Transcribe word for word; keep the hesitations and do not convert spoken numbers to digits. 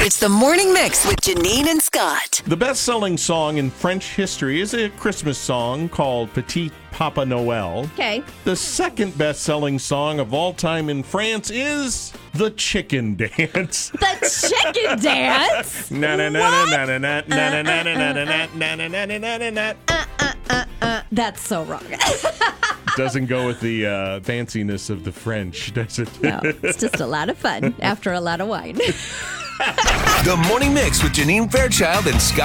It's the Morning Mix with Janine and Scott. The best-selling song in French history is a Christmas song called Petit Papa Noel. Okay. The second best-selling song of all time in France is The Chicken Dance. The Chicken Dance? Na na na na na na na na na na na na na na na na. That's so wrong. Doesn't go with the uh, fanciness of the French, does it? No, it's just a lot of fun after a lot of wine. The Morning Mix with Janine Fairchild and Scott